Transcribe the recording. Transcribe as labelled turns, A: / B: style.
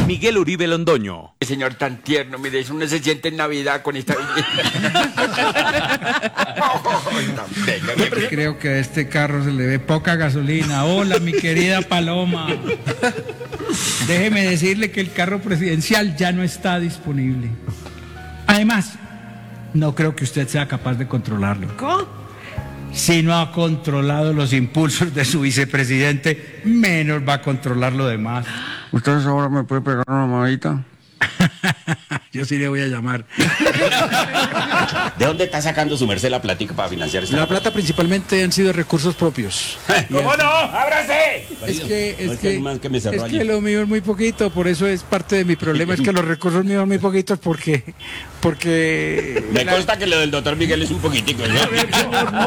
A: Miguel Uribe Londoño.
B: Señor tan tierno, mire, eso uno se siente en Navidad con esta
C: Creo que a este carro se le ve poca gasolina. Hola, mi querida Paloma. Déjeme decirle que el carro presidencial ya no está disponible. Además, no creo que usted sea capaz de controlarlo.
D: ¿Cómo?
C: Si no ha controlado los impulsos de su vicepresidente, menos va a controlar lo demás.
E: ¿Ustedes ahora me puede pegar una mamadita?
C: Yo sí le voy a llamar.
F: ¿De dónde está sacando su merced la plática para financiar esta?
G: La plata principalmente han sido recursos propios.
F: ¿Cómo no? ¡Ábrase!
C: Es
F: No,
C: que,
F: el man que me cerró
C: es
F: allí.
C: que lo mío es muy poquito, por eso es parte de mi problema, es que los recursos míos son muy poquitos porque
F: Me consta que lo del doctor Miguel es un poquitico, ¿no?